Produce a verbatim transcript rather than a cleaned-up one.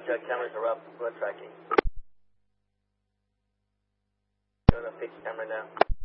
Roger, cameras are up, blood tracking. Doing a fixed camera now.